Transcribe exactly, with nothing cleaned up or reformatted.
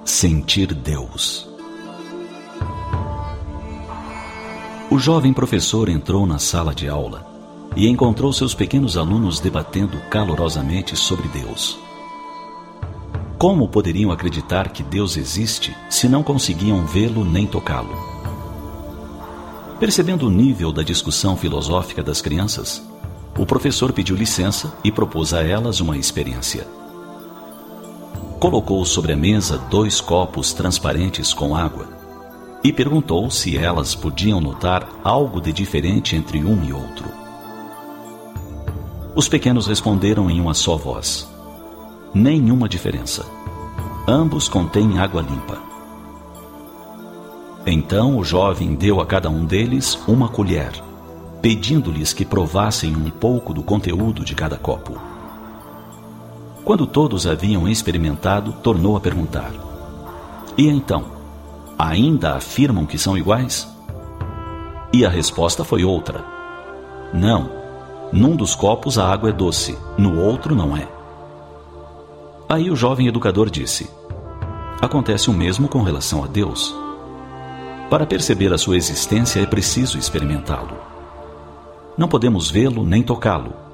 Sentir Deus. O jovem professor entrou na sala de aula e encontrou seus pequenos alunos debatendo calorosamente sobre Deus. Como poderiam acreditar que Deus existe se não conseguiam vê-lo nem tocá-lo? Percebendo o nível da discussão filosófica das crianças, o professor pediu licença e propôs a elas uma experiência. Colocou sobre a mesa dois copos transparentes com água e perguntou se elas podiam notar algo de diferente entre um e outro. Os pequenos responderam em uma só voz: nenhuma diferença. Ambos contêm água limpa. Então o jovem deu a cada um deles uma colher, pedindo-lhes que provassem um pouco do conteúdo de cada copo. Quando todos haviam experimentado, tornou a perguntar: e então, ainda afirmam que são iguais? E a resposta foi outra: não. Num dos copos a água é doce, no outro não é. Aí o jovem educador disse: acontece o mesmo com relação a Deus. Para perceber a sua existência é preciso experimentá-lo. Não podemos vê-lo nem tocá-lo,